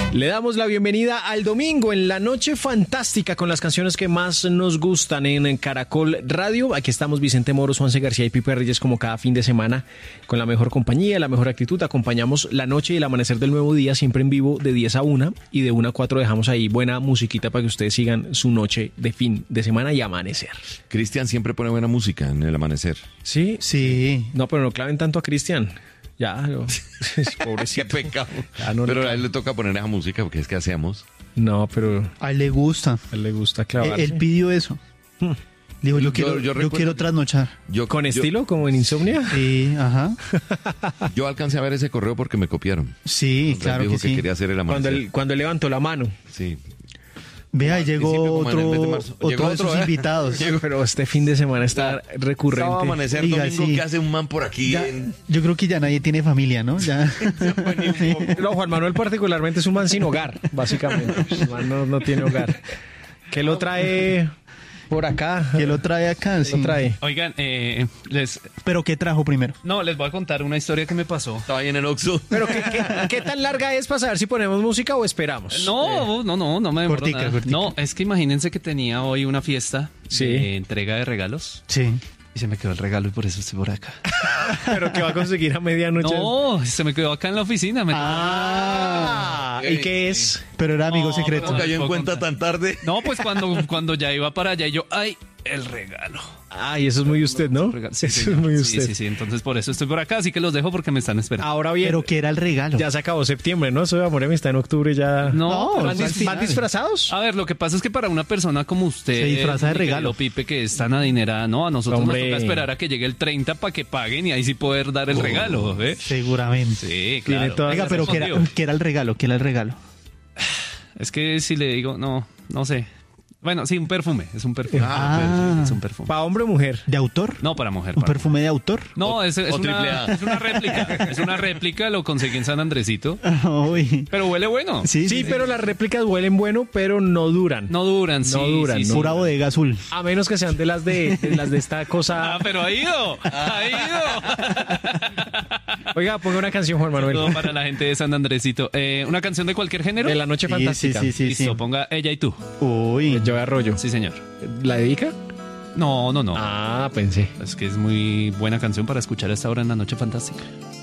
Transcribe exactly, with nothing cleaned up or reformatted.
Le damos la bienvenida al domingo en la noche fantástica con las canciones que más nos gustan en Caracol Radio. Aquí estamos Vicente Moros, Juanse García y Pipe Reyes como cada fin de semana con la mejor compañía, la mejor actitud. Acompañamos la noche y el amanecer del nuevo día siempre en vivo de diez a una y de una a cuatro dejamos ahí buena musiquita para que ustedes sigan su noche de fin de semana y amanecer. Cristian siempre pone buena música en el amanecer. ¿Sí? Sí. No, pero no claven tanto a Cristian. Ya, no. Pobrecito. Qué pecado. Ya, no, pero no. a él le toca poner esa música porque es que hacemos. No, pero A él le gusta. a él le gusta Él, clavarse. él pidió eso. Hmm. Dijo, yo, Yo- quiero, yo yo, recuerdo quiero que- trasnochar. Yo, ¿Con yo- estilo, como en Insomnia? Sí, ajá. Yo alcancé a ver ese correo porque me copiaron. Sí, Él claro dijo que sí. quería hacer el Cuando amanecer. él, cuando él levantó la mano. Sí. Vea, Al llegó principio, como en el mes de otro, marzo. otro Llegó de otro, sus ¿eh? invitados. Pero este fin de semana está Sábado recurrente. amanecer Oiga, domingo, sí. ¿qué hace un man por aquí? Ya- en- yo creo que ya nadie tiene familia, ¿no? Ya. No, Juan Manuel particularmente es un man sin hogar, básicamente. El man no, no tiene hogar. ¿Qué lo trae por acá? ¿Qué lo trae acá? ¿Qué Sí. lo trae? Oigan, eh, les, ¿Pero qué trajo primero? no, les voy a contar una historia que me pasó. Estaba ahí en el Oxxo. ¿Pero qué, qué, qué tan larga es para saber si ponemos música o esperamos? No, no, no, no me demoro Cortica, nada. cortica. No, es que imagínense que tenía hoy una fiesta Sí. de entrega de regalos Sí. y se me quedó el regalo y por eso estoy por acá. ¿Pero qué va a conseguir a medianoche? No, se me quedó acá en la oficina. me- Ah, ¿y qué es? Pero era amigo No, secreto. ¿Cómo cayó en puedo cuenta contar. tan tarde? No, pues cuando, cuando ya iba para allá y yo, ay, el regalo. Ay, eso es muy usted, ¿no? Regalo. Sí, Eso señor. es muy Sí, usted. sí, sí, entonces por eso estoy por acá, así que los dejo porque me están esperando. Ahora bien, Pero que era el regalo. ya se acabó septiembre, ¿no? Eso de Amor y Amistad en octubre ya... No, ¿Van, pues, dis- al final. van disfrazados? A ver, lo que pasa es que para una persona como usted, Se disfraza de mi querido regalo. Pipe, que es tan adinerada, no, a nosotros Hombre. nos toca esperar a que llegue el treinta para que paguen y ahí sí poder dar el regalo, ¿eh? Seguramente. Sí, Tiene claro. toda Oiga, pero ¿qué era, Respondió. qué era el regalo? ¿Qué era el regalo? Es que si le digo, no, no sé. Bueno, sí, un perfume, es un perfume. Ah. Es un perfume. ¿Para hombre o mujer? ¿De autor? No, para mujer. ¿Un para perfume de autor? No, es, es o una, triple A. es una réplica. Es una réplica, lo conseguí en San Andresito. Uy. Pero huele bueno. Sí, Sí, pero las réplicas huelen bueno, pero no duran. No duran, sí. No duran, sí, no. sí. Pura bodega azul. A menos que sean de las de, de las de esta cosa. Ah, pero ha ido. Ha ido. Oiga, ponga una canción, Juan Manuel. Saludo para la gente de San Andresito. Eh, ¿Una canción de cualquier género? De la noche Sí, fantástica. sí, sí, sí, Listo, sí. ponga Ella y tú. Uy. Yo arroyo. Sí, señor. ¿La dedica? No, no, no. Ah, pensé. Es que es muy buena canción para escuchar a esta hora en la noche fantástica.